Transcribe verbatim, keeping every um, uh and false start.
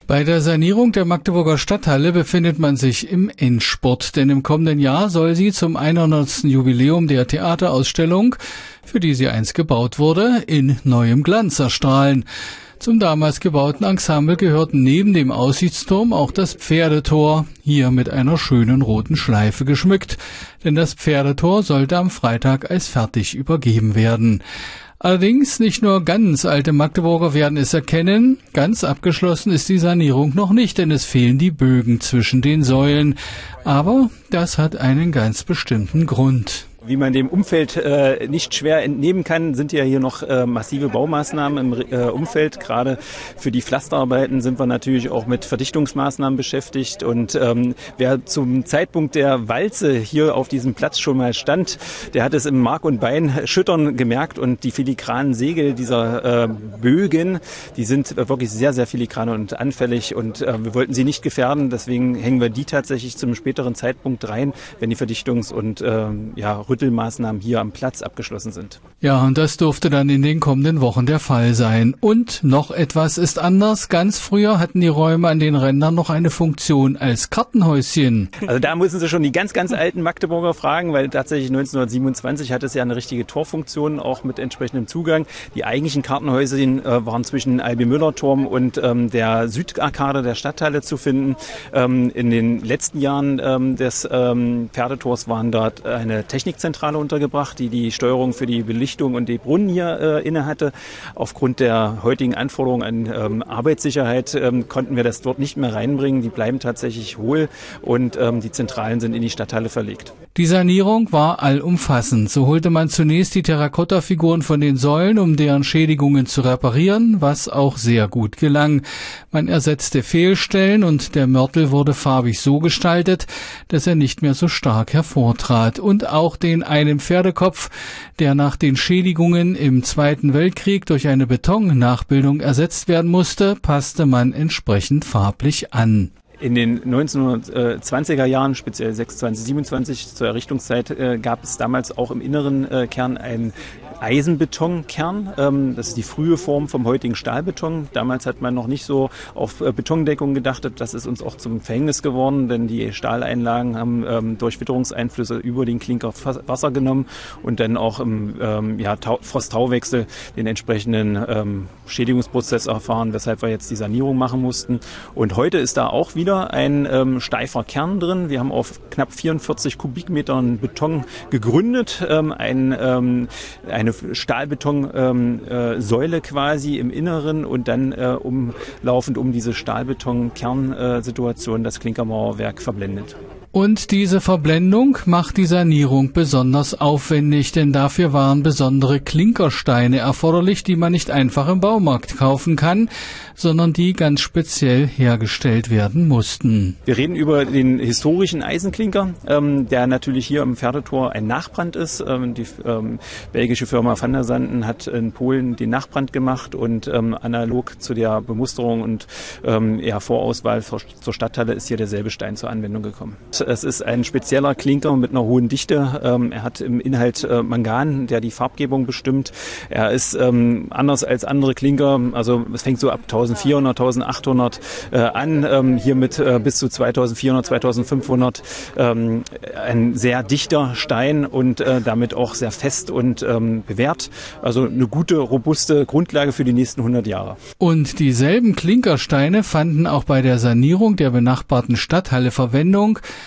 Bei der Sanierung der Magdeburger Stadthalle befindet man sich im Endspurt, denn im kommenden Jahr soll sie zum hundertsten Jubiläum der Theaterausstellung, für die sie einst gebaut wurde, in neuem Glanz erstrahlen. Zum damals gebauten Ensemble gehörten neben dem Aussichtsturm auch das Pferdetor, hier mit einer schönen roten Schleife geschmückt, denn das Pferdetor sollte am Freitag als fertig übergeben werden. Allerdings nicht nur ganz alte Magdeburger werden es erkennen, ganz abgeschlossen ist die Sanierung noch nicht, denn es fehlen die Bögen zwischen den Säulen. Aber das hat einen ganz bestimmten Grund. Wie man dem Umfeld äh, nicht schwer entnehmen kann, sind ja hier noch äh, massive Baumaßnahmen im äh, Umfeld. Gerade für die Pflasterarbeiten sind wir natürlich auch mit Verdichtungsmaßnahmen beschäftigt. Und ähm, wer zum Zeitpunkt der Walze hier auf diesem Platz schon mal stand, der hat es im Mark und Bein schüttern gemerkt. Und die filigranen Segel dieser äh, Bögen, die sind wirklich sehr, sehr filigran und anfällig. Und äh, wir wollten sie nicht gefährden. Deswegen hängen wir die tatsächlich zum späteren Zeitpunkt rein, wenn die Verdichtungs- und äh, ja, Rüttelmaßnahmen hier am Platz abgeschlossen sind. Ja, und das durfte dann in den kommenden Wochen der Fall sein. Und noch etwas ist anders. Ganz früher hatten die Räume an den Rändern noch eine Funktion als Kartenhäuschen. Also da müssen Sie schon die ganz, ganz alten Magdeburger fragen, weil tatsächlich neunzehnhundertsiebenundzwanzig hat es ja eine richtige Torfunktion, auch mit entsprechendem Zugang. Die eigentlichen Kartenhäuschen äh, waren zwischen Albin-Müller-Turm und ähm, der Südarkade der Stadthalle zu finden. Ähm, in den letzten Jahren ähm, des ähm, Pferdetors waren dort eine Technikzentrale untergebracht, die die Steuerung für die Belichtung und die Brunnen hier äh, inne hatte. Aufgrund der heutigen Anforderungen an ähm, Arbeitssicherheit ähm, konnten wir das dort nicht mehr reinbringen. Die bleiben tatsächlich hohl und ähm, die Zentralen sind in die Stadthalle verlegt. Die Sanierung war allumfassend. So holte man zunächst die Terrakotta-Figuren von den Säulen, um deren Schädigungen zu reparieren, was auch sehr gut gelang. Man ersetzte Fehlstellen und der Mörtel wurde farbig so gestaltet, dass er nicht mehr so stark hervortrat. Und auch den einen Pferdekopf, der nach den Schädigungen im Zweiten Weltkrieg durch eine Betonnachbildung ersetzt werden musste, passte man entsprechend farblich an. In den neunzehnhundertzwanziger Jahren, speziell sechsundzwanzig, siebenundzwanzig zur Errichtungszeit, äh, gab es damals auch im inneren äh, Kern einen Eisenbetonkern. Ähm, das ist die frühe Form vom heutigen Stahlbeton. Damals hat man noch nicht so auf äh, Betondeckung gedacht. Das ist uns auch zum Verhängnis geworden, denn die Stahleinlagen haben ähm, durch Witterungseinflüsse über den Klinker Wasser genommen und dann auch im ähm, ja, Frost-Tau-Wechsel den entsprechenden ähm, Schädigungsprozess erfahren, weshalb wir jetzt die Sanierung machen mussten. Und heute ist da auch wieder ein ähm, steifer Kern drin. Wir haben auf knapp vierundvierzig Kubikmetern Beton gegründet, ähm, ein, ähm, eine Stahlbetonsäule ähm, äh, quasi im Inneren und dann äh, umlaufend um diese Stahlbeton-Kernsituation das Klinkermauerwerk verblendet. Und diese Verblendung macht die Sanierung besonders aufwendig, denn dafür waren besondere Klinkersteine erforderlich, die man nicht einfach im Baumarkt kaufen kann, sondern die ganz speziell hergestellt werden mussten. Wir reden über den historischen Eisenklinker, ähm, der natürlich hier im Pferdetor ein Nachbrand ist. Ähm, die ähm, belgische Firma Van der Sanden hat in Polen den Nachbrand gemacht und ähm, analog zu der Bemusterung und ähm, ja, Vorauswahl für, zur Stadthalle ist hier derselbe Stein zur Anwendung gekommen. Es ist ein spezieller Klinker mit einer hohen Dichte. Ähm, er hat im Inhalt äh, Mangan, der die Farbgebung bestimmt. Er ist ähm, anders als andere Klinker, also es fängt so ab eintausendvierhundert, eintausendachthundert äh, an, ähm, hier mit äh, bis zu zweitausendvierhundert, zweitausendfünfhundert. Ähm, ein sehr dichter Stein und äh, damit auch sehr fest und ähm, bewährt. Also eine gute, robuste Grundlage für die nächsten hundert Jahre. Und dieselben Klinkersteine fanden auch bei der Sanierung der benachbarten Stadthalle Verwendung.